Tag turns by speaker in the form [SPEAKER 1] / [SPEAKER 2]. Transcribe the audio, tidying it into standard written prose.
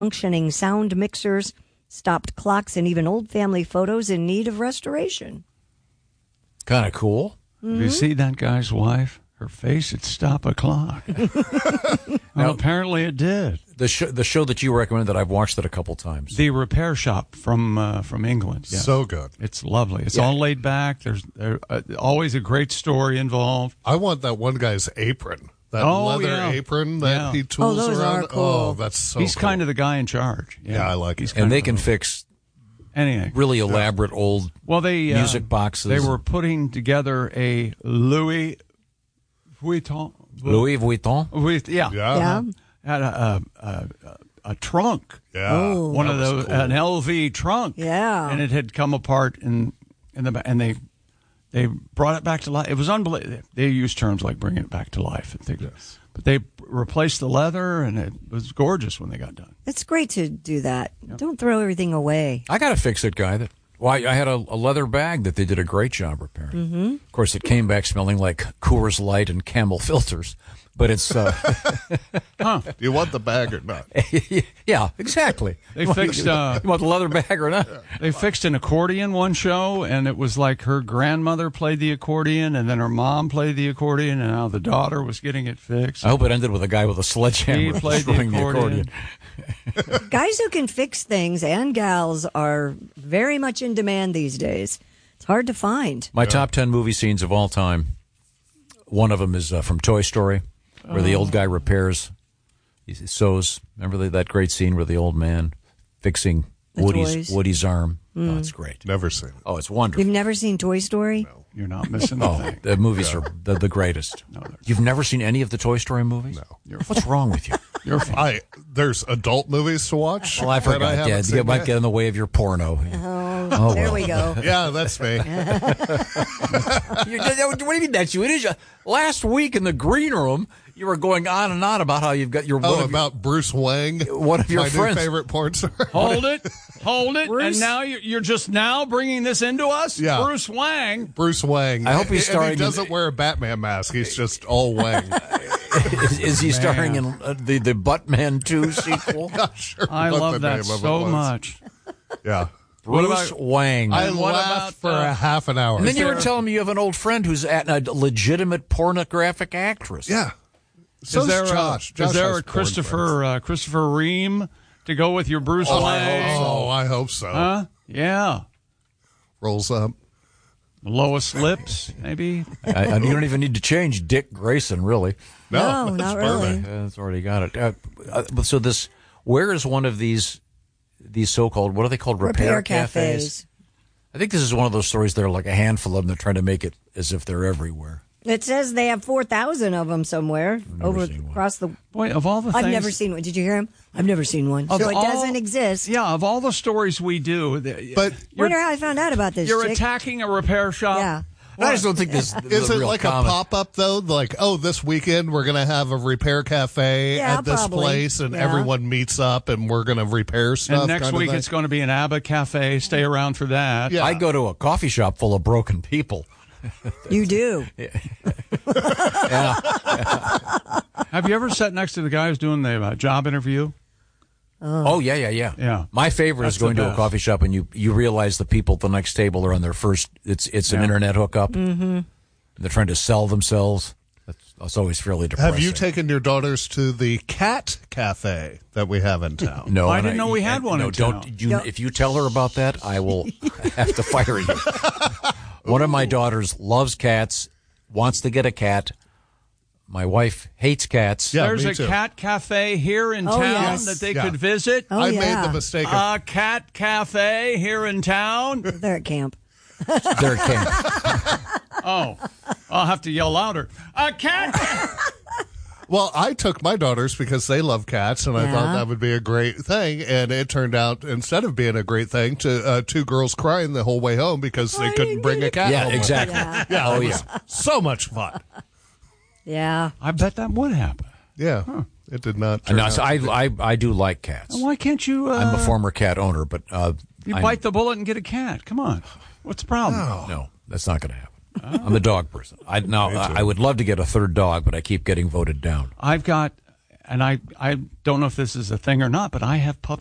[SPEAKER 1] functioning sound mixers, stopped clocks, and even old family photos in need of restoration.
[SPEAKER 2] Kind of cool.
[SPEAKER 3] Have you seen that guy's wife? Her face would stop a clock. Well, apparently it did.
[SPEAKER 2] The show that you recommended that I've watched it a couple times.
[SPEAKER 3] The Repair Shop from England. Yes.
[SPEAKER 4] So good.
[SPEAKER 3] It's lovely. It's all laid back. There's always a great story involved.
[SPEAKER 4] I want that one guy's apron. That leather apron that he tools
[SPEAKER 1] those
[SPEAKER 4] around.
[SPEAKER 1] are cool.
[SPEAKER 4] Oh, that's so
[SPEAKER 3] He's
[SPEAKER 4] cool.
[SPEAKER 3] kind of the guy in charge.
[SPEAKER 4] Yeah, I like it.
[SPEAKER 2] And they can fix
[SPEAKER 3] anything.
[SPEAKER 2] really elaborate old music boxes.
[SPEAKER 3] They were putting together a Louis Vuitton.
[SPEAKER 1] Yeah.
[SPEAKER 3] Had a trunk.
[SPEAKER 4] Yeah.
[SPEAKER 3] One of those,
[SPEAKER 4] cool.
[SPEAKER 3] an LV trunk.
[SPEAKER 1] Yeah.
[SPEAKER 3] And it had come apart in the back, and they brought it back to life. It was unbelievable. They used terms like bringing it back to life and things.
[SPEAKER 4] Yes.
[SPEAKER 3] But they replaced the leather, and it was gorgeous when they got done.
[SPEAKER 1] It's great to do that. Don't throw everything away.
[SPEAKER 2] I got to fix it, guy. I had a leather bag that they did a great job repairing. Mm-hmm. Of course, it came back smelling like Coors Light and Camel filters. But it's
[SPEAKER 4] You want the bag or not?
[SPEAKER 2] yeah, exactly.
[SPEAKER 3] They fixed.
[SPEAKER 2] You want the leather bag or not?
[SPEAKER 3] They fixed an accordion one show, and it was like her grandmother played the accordion, and then her mom played the accordion, and now the daughter was getting it fixed.
[SPEAKER 2] I hope it ended with a guy with a sledgehammer
[SPEAKER 3] He played the
[SPEAKER 2] destroying
[SPEAKER 3] accordion.
[SPEAKER 1] Guys who can fix things and gals are very much in demand these days. It's hard to find.
[SPEAKER 2] My top 10 movie scenes of all time. One of them is from Toy Story, where the old guy repairs, he sews. Remember that great scene where the old man fixing Woody's arm? Oh, it's great.
[SPEAKER 4] Never seen it.
[SPEAKER 2] Oh, it's wonderful.
[SPEAKER 1] You've never seen Toy Story?
[SPEAKER 4] No.
[SPEAKER 3] You're not missing a thing.
[SPEAKER 2] The movies are the greatest.
[SPEAKER 3] No,
[SPEAKER 2] You've never seen any of the Toy Story movies?
[SPEAKER 4] No.
[SPEAKER 2] What's wrong with you?
[SPEAKER 3] You're fine.
[SPEAKER 4] There's adult movies to watch.
[SPEAKER 2] Well, I forgot,
[SPEAKER 4] haven't
[SPEAKER 2] Dad.
[SPEAKER 4] seen
[SPEAKER 2] You might
[SPEAKER 4] yet.
[SPEAKER 2] get in the way of your porno.
[SPEAKER 1] Oh, there we go.
[SPEAKER 4] Yeah, that's me.
[SPEAKER 2] What do you mean that's you? It is last week in the green room. You were going on and on about how you've got your
[SPEAKER 4] about Bruce Wang,
[SPEAKER 2] one of your
[SPEAKER 4] my
[SPEAKER 2] friends.
[SPEAKER 4] new favorite porn star.
[SPEAKER 3] Hold it,
[SPEAKER 1] Bruce?
[SPEAKER 3] and now you're just now bringing this into us?
[SPEAKER 4] Yeah.
[SPEAKER 3] Bruce Wang.
[SPEAKER 4] Bruce Wang.
[SPEAKER 2] I hope he's
[SPEAKER 4] And
[SPEAKER 2] starring
[SPEAKER 4] he doesn't wear a Batman mask. He's just all Wang.
[SPEAKER 2] is he starring in the Buttman 2 sequel?
[SPEAKER 4] Not sure
[SPEAKER 3] I
[SPEAKER 4] what
[SPEAKER 3] love
[SPEAKER 4] the
[SPEAKER 3] that
[SPEAKER 4] name of it
[SPEAKER 3] so
[SPEAKER 4] was.
[SPEAKER 3] much.
[SPEAKER 4] Yeah.
[SPEAKER 2] Bruce Wang.
[SPEAKER 4] I
[SPEAKER 3] what
[SPEAKER 4] laughed
[SPEAKER 3] about,
[SPEAKER 4] for a half an hour.
[SPEAKER 2] and then you were telling me you have an old friend who's a legitimate pornographic actress.
[SPEAKER 4] Yeah. So
[SPEAKER 3] Is there
[SPEAKER 4] Josh.
[SPEAKER 3] is there
[SPEAKER 4] has
[SPEAKER 3] a
[SPEAKER 4] porn friends.
[SPEAKER 3] Christopher Ream to go with your Bruce Wang?
[SPEAKER 4] Oh, I hope so.
[SPEAKER 3] Huh? Yeah.
[SPEAKER 4] Rolls up.
[SPEAKER 3] Lois Lips, maybe.
[SPEAKER 2] You don't even need to change Dick Grayson, really.
[SPEAKER 1] No,
[SPEAKER 4] that's
[SPEAKER 1] not really.
[SPEAKER 4] perfect.
[SPEAKER 2] It's already got it. So where is one of these so-called, what are they called, repair cafes? I think this is one of those stories. There are like a handful of them. They're trying to make it as if they're everywhere.
[SPEAKER 1] It says they have 4,000 of them somewhere across the.
[SPEAKER 3] Boy, of all the things.
[SPEAKER 1] I've never seen one. Did you hear him? I've never seen one. So it doesn't exist.
[SPEAKER 3] Yeah, of all the stories we do.
[SPEAKER 4] But
[SPEAKER 1] Wonder how I found out about this.
[SPEAKER 3] You're
[SPEAKER 1] chick.
[SPEAKER 3] attacking a repair shop.
[SPEAKER 1] Yeah.
[SPEAKER 2] I just don't think this
[SPEAKER 4] is it
[SPEAKER 2] real
[SPEAKER 4] like
[SPEAKER 2] common.
[SPEAKER 4] a pop-up, though? Like, this weekend we're going to have a repair cafe
[SPEAKER 1] Yeah,
[SPEAKER 4] at this
[SPEAKER 1] probably.
[SPEAKER 4] place, and
[SPEAKER 1] Yeah.
[SPEAKER 4] everyone meets up, and we're going to repair stuff.
[SPEAKER 3] And next
[SPEAKER 4] kind of
[SPEAKER 3] week
[SPEAKER 4] thing?
[SPEAKER 3] it's going to be an ABBA cafe. Stay around for that.
[SPEAKER 4] Yeah.
[SPEAKER 2] I go to a coffee shop full of broken people.
[SPEAKER 1] You do.
[SPEAKER 3] Have you ever sat next to the guy who's doing the job interview?
[SPEAKER 2] Oh, yeah.
[SPEAKER 3] Yeah.
[SPEAKER 2] My favorite
[SPEAKER 3] That's
[SPEAKER 2] is going
[SPEAKER 3] the
[SPEAKER 2] to a
[SPEAKER 3] best.
[SPEAKER 2] coffee shop and you realize the people at the next table are on their first, it's an internet hookup. Mm-hmm. They're trying to sell themselves. That's always fairly depressing.
[SPEAKER 4] Have you taken your daughters to the cat cafe that we have in town?
[SPEAKER 2] No,
[SPEAKER 3] I
[SPEAKER 2] and
[SPEAKER 3] didn't know we had one
[SPEAKER 2] No,
[SPEAKER 3] in
[SPEAKER 2] don't.
[SPEAKER 3] town.
[SPEAKER 2] You, if you tell her about that, I will have to fire you. One of my daughters loves cats, wants to get a cat. My wife hates cats.
[SPEAKER 4] Yeah,
[SPEAKER 3] There's
[SPEAKER 4] me
[SPEAKER 3] a
[SPEAKER 4] too.
[SPEAKER 3] cat cafe here in town
[SPEAKER 1] yes.
[SPEAKER 3] that they
[SPEAKER 4] Yeah.
[SPEAKER 3] could visit.
[SPEAKER 1] Oh,
[SPEAKER 4] I
[SPEAKER 1] yeah.
[SPEAKER 4] made the mistake of
[SPEAKER 3] A cat cafe here in town.
[SPEAKER 1] They're at camp.
[SPEAKER 2] They're at camp.
[SPEAKER 3] Oh, I'll have to yell louder. A cat.
[SPEAKER 4] Well, I took my daughters because they love cats, and I
[SPEAKER 1] Yeah.
[SPEAKER 4] thought that would be a great thing. And it turned out, instead of being a great thing, to two girls crying the whole way home because they couldn't bring a cat
[SPEAKER 2] Yeah,
[SPEAKER 4] home.
[SPEAKER 2] exactly.
[SPEAKER 1] Yeah.
[SPEAKER 4] Yeah,
[SPEAKER 2] Oh,
[SPEAKER 4] it was so much fun.
[SPEAKER 1] Yeah.
[SPEAKER 3] I bet that would happen.
[SPEAKER 4] Yeah, it did not turn
[SPEAKER 2] No,
[SPEAKER 4] out.
[SPEAKER 2] so I do like cats.
[SPEAKER 3] Why can't you?
[SPEAKER 2] I'm a former cat owner, but
[SPEAKER 3] you bite the bullet and get a cat. Come on. What's the problem?
[SPEAKER 2] no, that's not going to happen. I'm a dog person. I would love to get a third dog, but I keep getting voted down.
[SPEAKER 3] I've got and I don't know if this is a thing or not, but I have